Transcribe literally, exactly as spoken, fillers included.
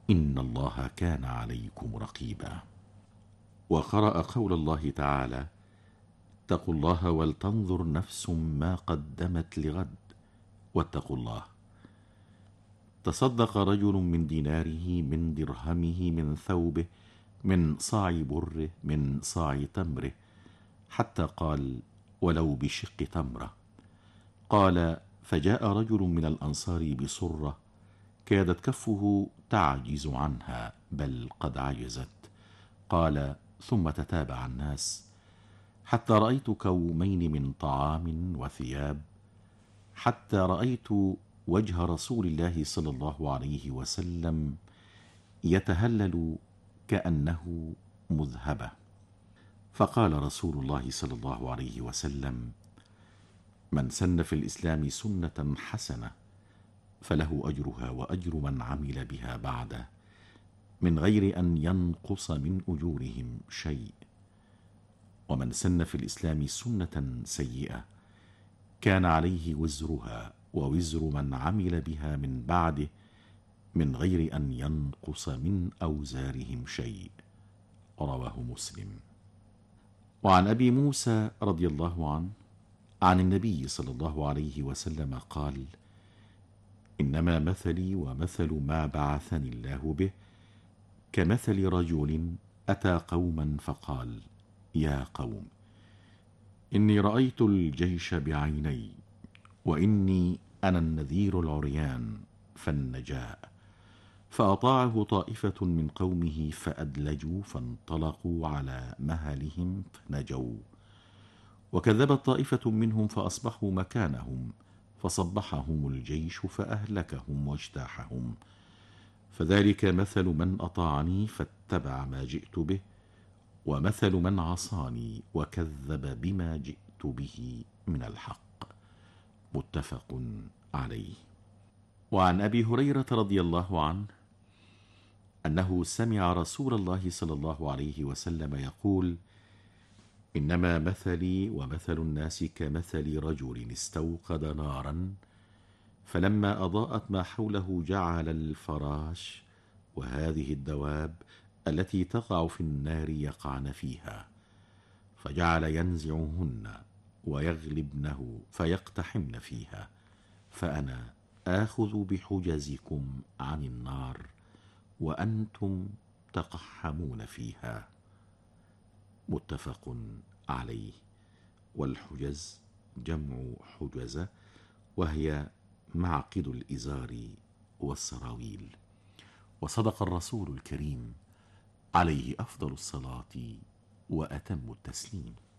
إن الله كان عليكم رقيبا. وقرأ قول الله تعالى: اتقوا الله ولتنظر نفس ما قدمت لغد واتقوا الله. تصدق رجل من ديناره، من درهمه، من ثوبه، من صاع بره، من صاع تمره، حتى قال: ولو بشق تمره. قال: فجاء رجل من الأنصار بصرة كادت كفه تعجز عنها، بل قد عجزت. قال: ثم تتابع الناس حتى رأيت كومين من طعام وثياب، حتى رأيت وجه رسول الله صلى الله عليه وسلم يتهلل كأنه مذهبة. فقال رسول الله صلى الله عليه وسلم: من سن في الإسلام سنة حسنة فله أجرها وأجر من عمل بها بعده، من غير أن ينقص من أجورهم شيء. ومن سن في الإسلام سنة سيئة كان عليه وزرها ووزر من عمل بها من بعده، من غير أن ينقص من أوزارهم شيء. رواه مسلم. وعن أبي موسى رضي الله عنه عن النبي صلى الله عليه وسلم قال: إنما مثلي ومثل ما بعثني الله به كمثل رجل أتى قوما فقال: يا قوم، إني رأيت الجيش بعيني، وإني أنا النذير العريان فالنجاء. فأطاعه طائفة من قومه فأدلجوا فانطلقوا على مهلهم فنجوا، وكذبت طائفة منهم فأصبحوا مكانهم فصبحهم الجيش فأهلكهم واجتاحهم. فذلك مثل من أطاعني فاتبع ما جئت به، ومثل من عصاني وكذب بما جئت به من الحق. متفق عليه. وعن أبي هريرة رضي الله عنه أنه سمع رسول الله صلى الله عليه وسلم يقول: إنما مثلي ومثل الناس كمثل رجل استوقد نارا، فلما أضاءت ما حوله جعل الفراش وهذه الدواب التي تقع في النار يقعن فيها، فجعل ينزعهن ويغلبنه فيقتحمن فيها، فأنا آخذ بحجزكم عن النار وأنتم تقحمون فيها. متفق عليه. والحجز جمع حجزة، وهي معقد الإزار والسراويل. وصدق الرسول الكريم عليه أفضل الصلاة وأتم التسليم.